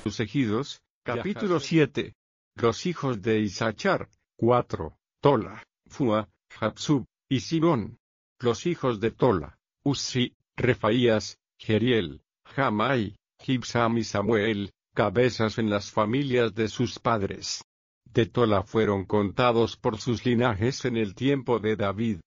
sus ejidos. Capítulo 7. Los hijos de Isachar. 4. Tola, Fua, Japsub, y Simón. Los hijos de Tola: Uzzi, Refaías, Jeriel, Jamai, Gibsam y Samuel, cabezas en las familias de sus padres. De Tola fueron contados por sus linajes en el tiempo de David,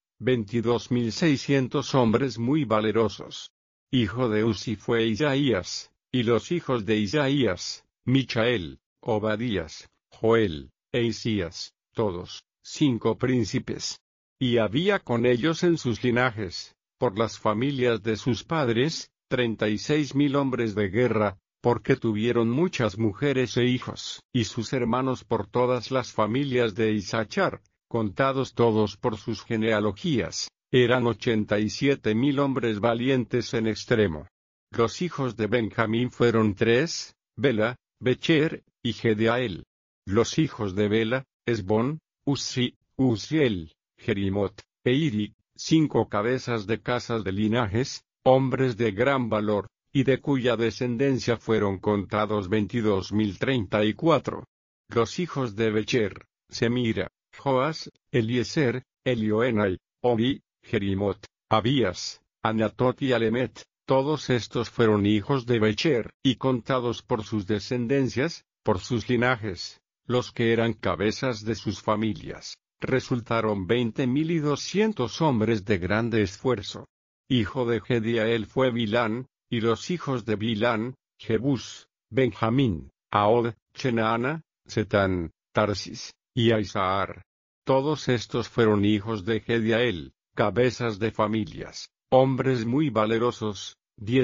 22.600 hombres muy valerosos. Hijo de Uzzi fue Isaías, y los hijos de Isaías: Michael, Obadías, Joel, e Isías, todos 5 príncipes. Y había con ellos en sus linajes, por las familias de sus padres, 36.000 hombres de guerra, porque tuvieron muchas mujeres e hijos. Y sus hermanos por todas las familias de Isachar, contados todos por sus genealogías, eran 87.000 hombres valientes en extremo. Los hijos de Benjamín fueron 3, Bela, Becher, y Gedeael. Los hijos de Bela: Esbón, Uzzi, Uziel, Jerimot, e Iri, 5 cabezas de casas de linajes, hombres de gran valor, y de cuya descendencia fueron contados 22.034. Los hijos de Becher: Semira, Joas, Eliezer, Elioenai, Ori, Jerimot, Abías, Anatot y Alemet. Todos estos fueron hijos de Becher, y contados por sus descendencias, por sus linajes, los que eran cabezas de sus familias, resultaron 20.200 hombres de grande esfuerzo. Hijo de Gediael fue Bilán, y los hijos de Bilán: Jebús, Benjamín, Ahod, Chenaana, Setán, Tarsis, y Aizahar. Todos estos fueron hijos de Gediael, cabezas de familias, hombres muy valerosos,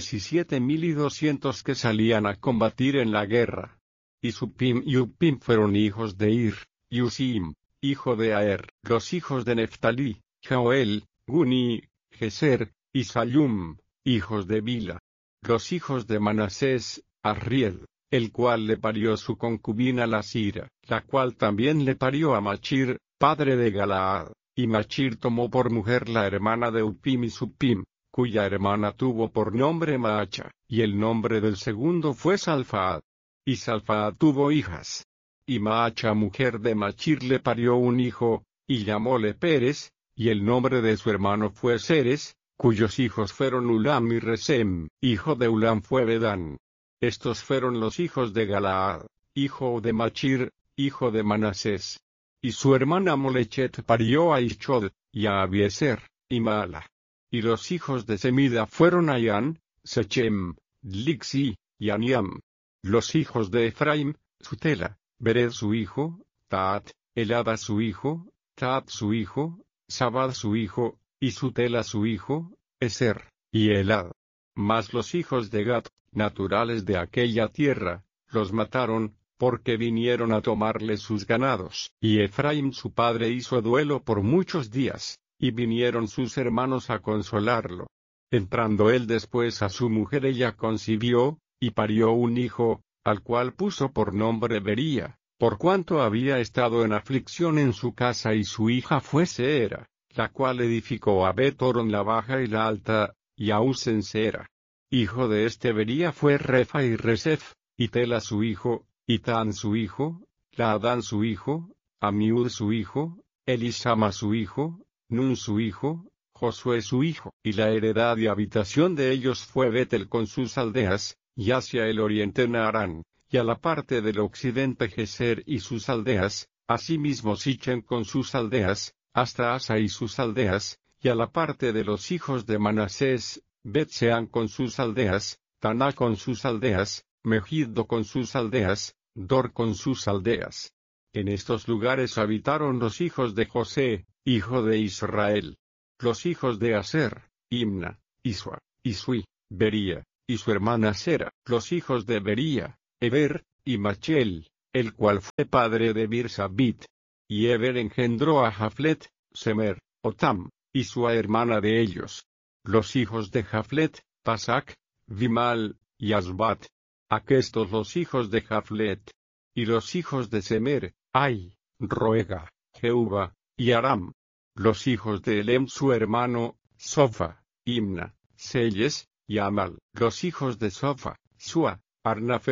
17.200 que salían a combatir en la guerra. Y Supim y Upim fueron hijos de Ir, y Usim, hijo de Aer. Los hijos de Neftalí: Joel, Guni, Geser, y Salum, hijos de Bila. Los hijos de Manasés: Arriel, el cual le parió su concubina la Sira, la cual también le parió a Machir, padre de Galaad. Y Machir tomó por mujer la hermana de Upim y Supim, cuya hermana tuvo por nombre Maacha, y el nombre del segundo fue Salfaad. Y Salfaad tuvo hijas. Y Maacha, mujer de Machir, le parió un hijo, y llamóle Pérez, y el nombre de su hermano fue Seres, cuyos hijos fueron Ulam y Resem. Hijo de Ulam fue Bedán. Estos fueron los hijos de Galaad, hijo de Machir, hijo de Manasés. Y su hermana Molechet parió a Ishod, y a Abieser, y Maala. Y los hijos de Semida fueron Ayán, Sechem, Lixi, y Aniam. Los hijos de Efraim: Sutela, Bered su hijo, Taat, Elada su hijo, Taat su hijo, Sabad su hijo, y Sutela su hijo, Eser, y Elad. Mas los hijos de Gad, naturales de aquella tierra, los mataron, porque vinieron a tomarle sus ganados. Y Efraim su padre hizo duelo por muchos días, y vinieron sus hermanos a consolarlo. Entrando él después a su mujer, ella concibió, y parió un hijo, al cual puso por nombre Bería, por cuanto había estado en aflicción en su casa, y su hija fue Seera, la cual edificó a Bet-Horon la baja y la alta, y a Usen Seera. Hijo de este Bería fue Refa y Resef, y Tela su hijo, y Tan su hijo, Laadán su hijo, Amiud su hijo, Elisama su hijo, Nun su hijo, Josué su hijo. Y la heredad y habitación de ellos fue Betel con sus aldeas, y hacia el oriente Naarán, y a la parte del occidente Geser y sus aldeas, asimismo Sichem con sus aldeas, hasta Asa y sus aldeas, y a la parte de los hijos de Manasés, Bet-Sean con sus aldeas, Taná con sus aldeas, Megiddo con sus aldeas, Dor con sus aldeas. En estos lugares habitaron los hijos de José, hijo de Israel. Los hijos de Aser: Imna, Isua, Isui, Bería, y su hermana Sera. Los hijos de Bería: Eber, y Machel, el cual fue padre de Birsabit. Y Eber engendró a Jaflet, Semer, Otam, y su hermana de ellos. Los hijos de Jaflet: Pasac, Vimal, y Asbat. Aquestos los hijos de Jaflet. Y los hijos de Semer: Ai, Roega, Jehuba, y Aram. Los hijos de Elem su hermano: Sofa, Imna, Selles, y Amal. Los hijos de Sofa: Sua, Arnafer,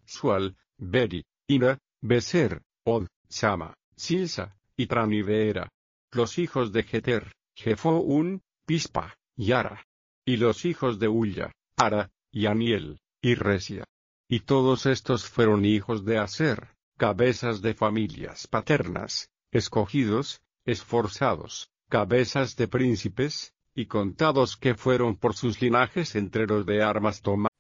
Sual, Beri, Ina, Beser, Od, Sama, Silsa, y Traniveera. Los hijos de Jeter, Jefoún, Pispa, y Ara. Y los hijos de Ulla, Ara, y Aniel, y Resia. Y todos estos fueron hijos de Aser, cabezas de familias paternas, escogidos, esforzados, cabezas de príncipes, y contados que fueron por sus linajes entre los de armas tomadas.